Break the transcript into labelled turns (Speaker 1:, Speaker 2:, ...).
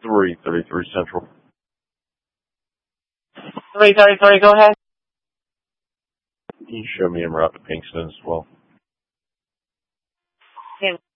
Speaker 1: 333 Central.
Speaker 2: 333, go ahead.
Speaker 1: Can you show me en route to Pinkston as well?
Speaker 2: And